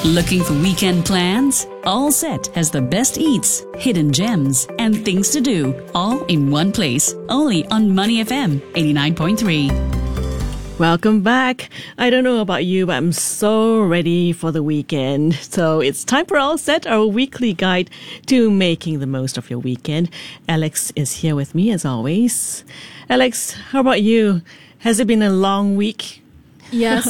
Looking for weekend plans? All Set has the best eats, hidden gems, and things to do, all in one place. Only on Money FM 89.3. Welcome back. I don't know about you, but I'm so ready for the weekend. So it's time for All Set, our weekly guide to making the most of your weekend. Alex is here with me as always. Alex, how about you? Has it been a long week? Yes,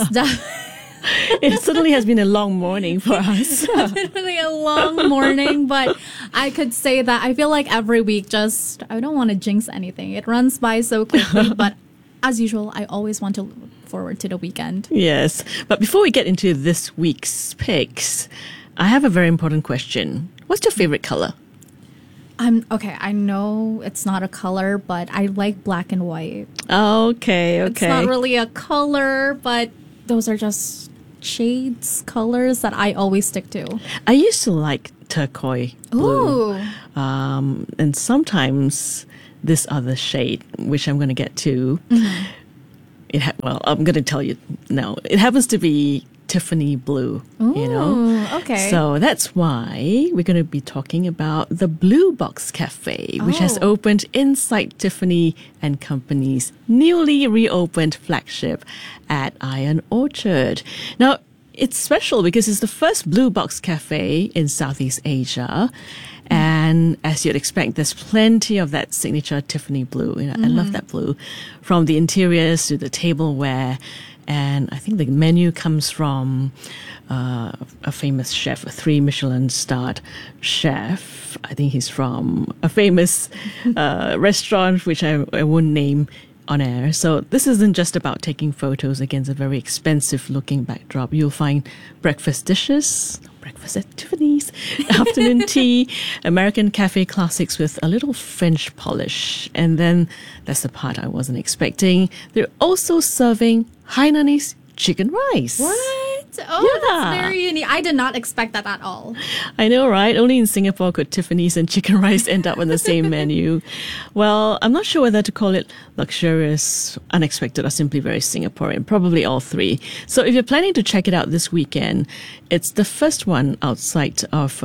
It certainly has been a long morning for us. definitely a long morning, but I could say that I feel like every week I don't want to jinx anything. It runs by so quickly, but as usual, I always want to look forward to the weekend. Yes. But before we get into this week's picks, I have a very important question. What's your favorite color? Okay, I know it's not a color, but I like black and white. Okay. It's not really a color, but those are just shades, colors that I always stick to. I used to like turquoise blue. Ooh. And sometimes this other shade, which I'm going to get to, I'm going to tell you now. It happens to be Tiffany blue, Ooh, okay. So that's why we're going to be talking about the Blue Box Cafe, which has opened inside Tiffany and Company's newly reopened flagship at Iron Orchard. Now, it's special because it's the first Blue Box Cafe in Southeast Asia. And as you'd expect, there's plenty of that signature Tiffany blue. I love that blue, from the interiors to the tableware. And I think the menu comes from a famous chef, a 3 Michelin-starred chef. I think he's from a famous restaurant, which I won't name on air. So this isn't just about taking photos against a very expensive-looking backdrop. You'll find breakfast dishes, breakfast at Tiffany's, afternoon tea, American cafe classics with a little French polish. And then that's the part I wasn't expecting. They're also serving Hainanese chicken rice. What? Oh, Yeah. that's very unique. I did not expect that at all. I know, right? Only in Singapore could Tiffany's and chicken rice end up on the same menu. Well, I'm not sure whether to call it luxurious, unexpected, or simply very Singaporean. Probably all three. So if you're planning to check it out this weekend, it's the first one outside of,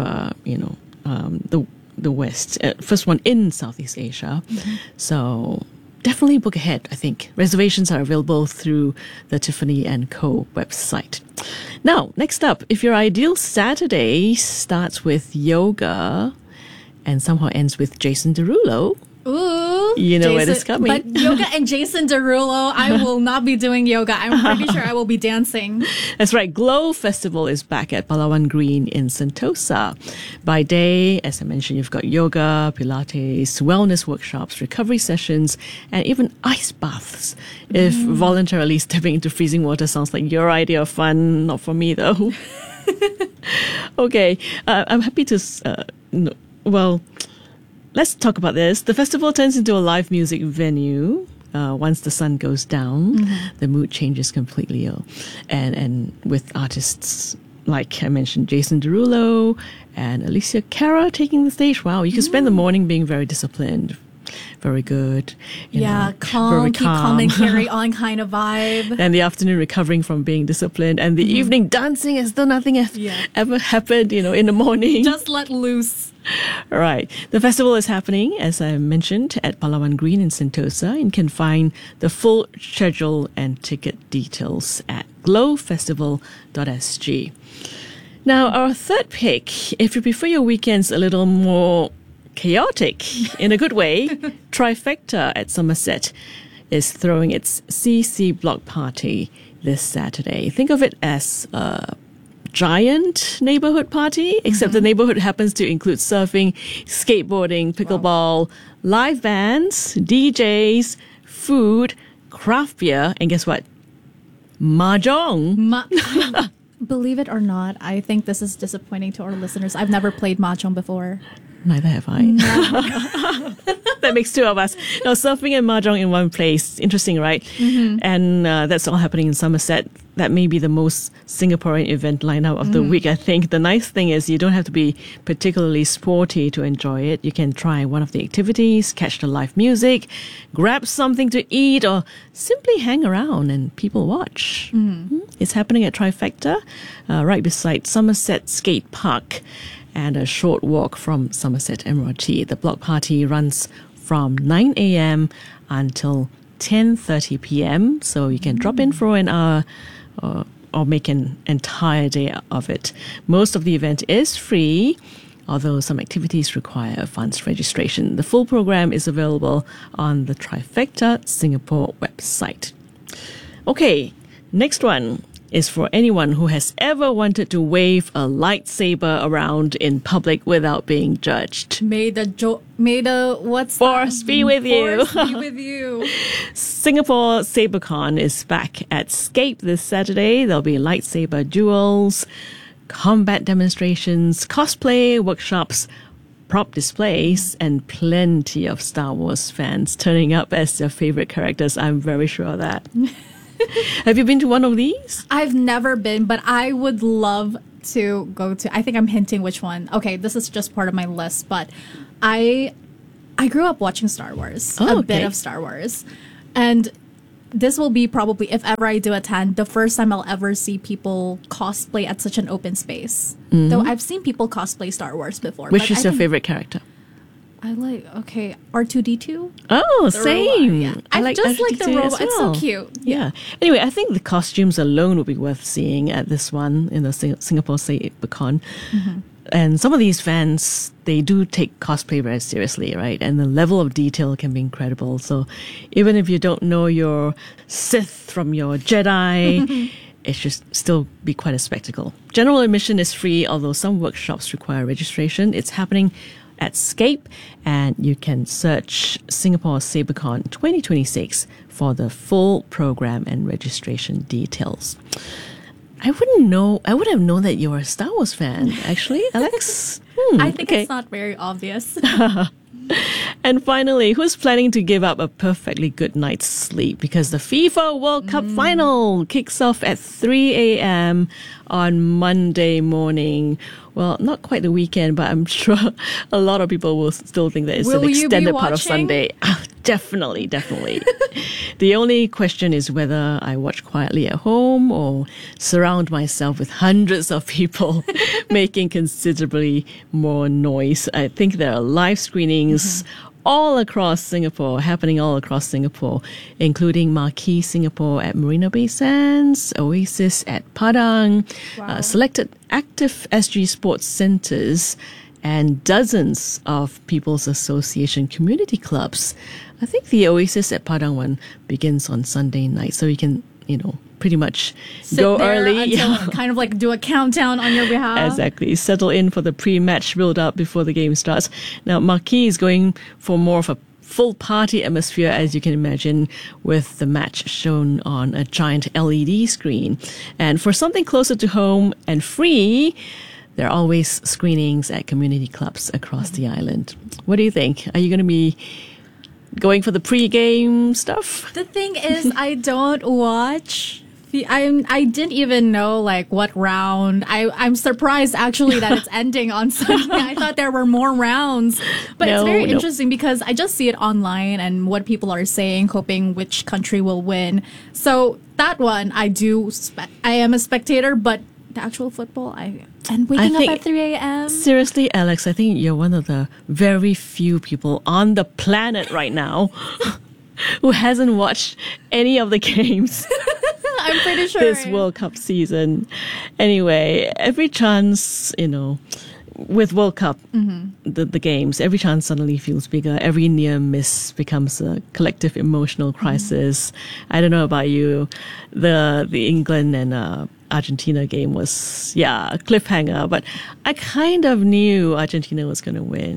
the West. First one in Southeast Asia. So definitely book ahead, I think. Reservations are available through the Tiffany & Co. website. Now, next up, if your ideal Saturday starts with yoga and somehow ends with Jason Derulo, Ooh. You know where this is coming. But yoga and Jason Derulo, I will not be doing yoga. I'm pretty sure I will be dancing. That's right, Glow Festival is back at Palawan Green in Sentosa. By day, as I mentioned, you've got yoga, Pilates, wellness workshops, recovery sessions, and even ice baths. If voluntarily stepping into freezing water sounds like your idea of fun, not for me though. Okay, I'm happy to, let's talk about this. The festival turns into a live music venue. Once the sun goes down, the mood changes completely. And with artists like I mentioned, Jason Derulo and Alicia Cara taking the stage. Wow, you can spend the morning being very disciplined, very good. Calm, keep calm and carry on kind of vibe. And the afternoon recovering from being disciplined, and the evening dancing as though nothing has ever happened, in the morning. Just let loose. All right. The festival is happening, as I mentioned, at Palawan Green in Sentosa, and can find the full schedule and ticket details at glowfestival.sg. Now, our third pick, if you prefer your weekends a little more chaotic, in a good way, Trifecta at Somerset is throwing its CC Block Party this Saturday. Think of it as a giant neighborhood party, except the neighborhood happens to include surfing, skateboarding, pickleball, live bands, DJs, food, craft beer, and guess what? Mahjong. Believe it or not, I think this is disappointing to our listeners. I've never played Mahjong before. Neither have I. That makes two of us. Now, surfing and mahjong in one place. Interesting, right? And that's all happening in Somerset. that may be the most Singaporean event lineup of the week, I think. The nice thing is you don't have to be particularly sporty to enjoy it. You can try one of the activities, catch the live music, grab something to eat, or simply hang around and people watch. It's happening at Trifecta, right beside Somerset Skate Park, and a short walk from Somerset MRT. The block party runs from 9 a.m. until 10:30 p.m. So you can drop in for an hour or make an entire day of it. Most of the event is free, although some activities require advanced registration. The full program is available on the Trifecta Singapore website. Okay, next one is for anyone who has ever wanted to wave a lightsaber around in public without being judged. May the what's Force that? be with you. Force be with you. Singapore SaberCon is back at Scape this Saturday. There'll be lightsaber duels, combat demonstrations, cosplay workshops, prop displays, and plenty of Star Wars fans turning up as their favorite characters. I'm very sure of that. Have you been to one of these? I've never been, but I would love to go to. I think I'm hinting which one. Okay, this is just part of my list, but I grew up watching Star Wars, a bit of Star Wars, and this will be probably, if ever I do attend, the first time I'll ever see people cosplay at such an open space. Though I've seen people cosplay Star Wars before. Which is your favorite character? I like, R2-D2. Oh, same. Yeah. I just like the R2D2 robot. as It's so well. cute. Yeah. Anyway, I think the costumes alone would be worth seeing at this one in the Singapore SaberCon. And some of these fans, they do take cosplay very seriously, right? And the level of detail can be incredible. So even if you don't know your Sith from your Jedi, it should still be quite a spectacle. General admission is free, although some workshops require registration. It's happening at Scape, and you can search Singapore SaberCon 2026 for the full program and registration details. I would have known that you're a Star Wars fan, actually, Alex. I think it's not very obvious. And finally, who's planning to give up a perfectly good night's sleep? Because the FIFA World Cup final kicks off at 3 a.m. on Monday morning. Well, not quite the weekend, but I'm sure a lot of people will still think that it's Will an you be extended part of watching? Sunday. Definitely. The only question is whether I watch quietly at home or surround myself with hundreds of people making considerably more noise. I think there are live screenings all across Singapore, happening all across Singapore, including Marquee Singapore at Marina Bay Sands, Oasis at Padang, selected active SG Sports centres, and dozens of People's Association community clubs. I think the Oasis at Padang one begins on Sunday night, so you can, pretty much go early. Kind of like do a countdown on your behalf. Exactly. Settle in for the pre-match build-up before the game starts. Now, Marquee is going for more of a full party atmosphere, as you can imagine, with the match shown on a giant LED screen. And for something closer to home and free, there are always screenings at community clubs across the island. What do you think? Are you going to be going for the pre-game stuff? The thing is, I don't watch. I didn't even know what round. I'm surprised actually that it's ending on Sunday. I thought there were more rounds, but it's very interesting because I just see it online and what people are saying, hoping which country will win. So that one, I am a spectator, but the actual football, and waking up at 3 a.m. Seriously, Alex, I think you're one of the very few people on the planet right now who hasn't watched any of the games. I'm pretty sure. This World Cup season. Anyway, every chance, with World Cup, the games, every chance suddenly feels bigger. Every near miss becomes a collective emotional crisis. I don't know about you. The England and Argentina game was, a cliffhanger, but I kind of knew Argentina was going to win,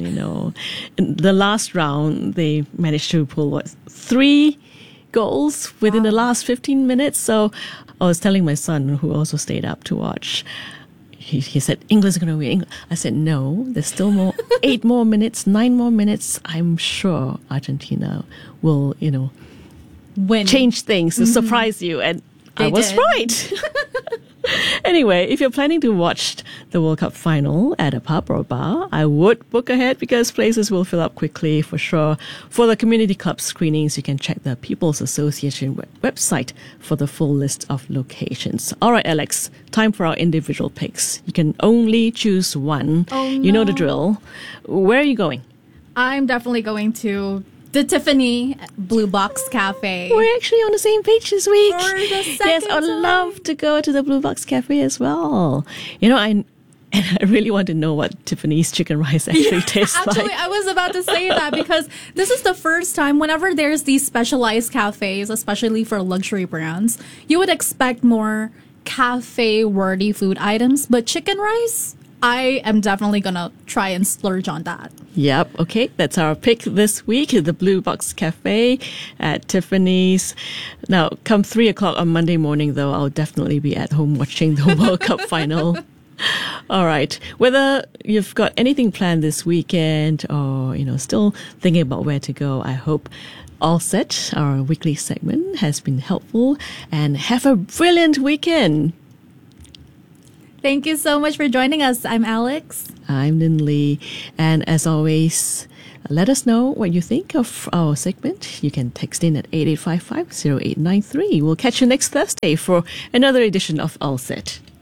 In the last round, they managed to pull, 3 goals within the last 15 minutes. So I was telling my son, who also stayed up to watch, he said, England's going to win. I said, no, there's still 8 more minutes, 9 more minutes. I'm sure Argentina will, win, change things to surprise you. And I was did. right. Anyway, if you're planning to watch the World Cup final at a pub or bar, I would book ahead because places will fill up quickly for sure. For the community club screenings, you can check the People's Association website for the full list of locations. All right, Alex, time for our individual picks. You can only choose one. Oh, You know the no. drill. Where are you going? I'm definitely going to the Tiffany Blue Box Cafe. We're actually on the same page this week. For the Yes, second I'd time. love to go to the Blue Box Cafe as well. You know, I really want to know what Tiffany's chicken rice actually tastes Actually, like. I was about to say that because this is the first time whenever there's these specialized cafes, especially for luxury brands, you would expect more cafe-worthy food items, but chicken rice, I am definitely gonna try and splurge on that. Yep. Okay. That's our pick this week. The Blue Box Cafe at Tiffany's. Now, come 3:00 on Monday morning, though, I'll definitely be at home watching the World Cup final. All right. Whether you've got anything planned this weekend or, still thinking about where to go, I hope All Set, our weekly segment, has been helpful, and have a brilliant weekend. Thank you so much for joining us. I'm Alex. I'm Lin Lee, and as always, let us know what you think of our segment. You can text in at 8855-0893. We'll catch you next Thursday for another edition of All Set.